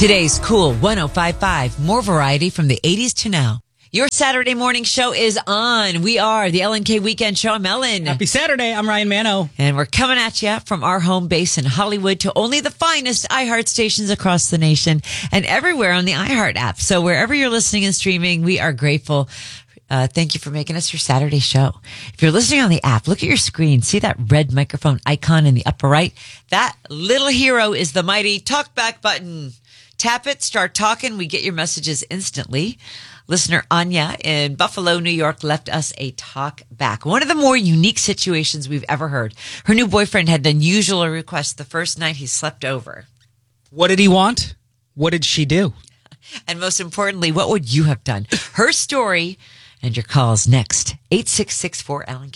Today's Cool 105.5. More variety from the 80s to now. Your Saturday morning show is on. We are the LNK Weekend Show. I'm Ellen. Happy Saturday. I'm Ryan Mano. And we're coming at you from our home base in Hollywood to only the finest iHeart stations across the nation and everywhere on the iHeart app. So wherever you're listening and streaming, we are grateful. Thank you for making us your Saturday show. If you're listening on the app, look at your screen. See that red microphone icon in the upper right? That little hero is the mighty talkback button. Tap it, start talking. We get your messages instantly. Listener Anya in Buffalo, New York left us a talk back. One of the more unique situations we've ever heard. Her new boyfriend had an unusual request the first night he slept over. What did he want? What did she do? And most importantly, what would you have done? Her story and your calls next. 866-4LNK.